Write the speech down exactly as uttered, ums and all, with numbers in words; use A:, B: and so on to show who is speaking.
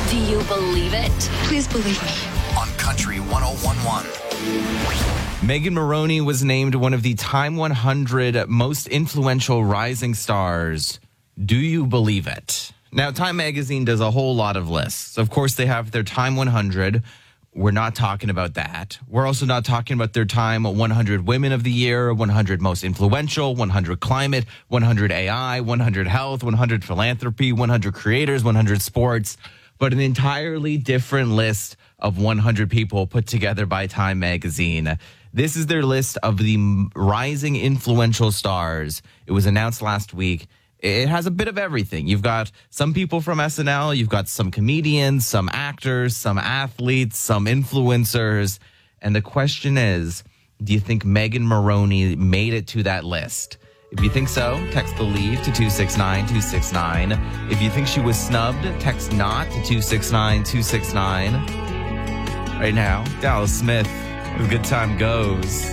A: Do you believe it?
B: Please believe me.
C: On Country one oh one point one.
D: Megan Moroney was named one of the Time one hundred most influential rising stars. Do you believe it? Now, Time Magazine does a whole lot of lists. Of course, they have their Time one hundred. We're not talking about that. We're also not talking about their Time one hundred Women of the Year, one hundred Most Influential, one hundred Climate, one hundred A I, one hundred Health, one hundred Philanthropy, one hundred Creators, one hundred Sports, but an entirely different list of one hundred people put together by Time Magazine. This is their list of the rising influential stars. It was announced last week. It has a bit of everything. You've got some people from S N L. You've got some comedians, some actors, some athletes, some influencers. And the question is, do you think Megan Moroney made it to that list? If you think so, text BELIEVE to two six nine two six nine. If you think she was snubbed, text NOT to two six nine two six nine. Right now, Dallas Smith with Good Time Goes.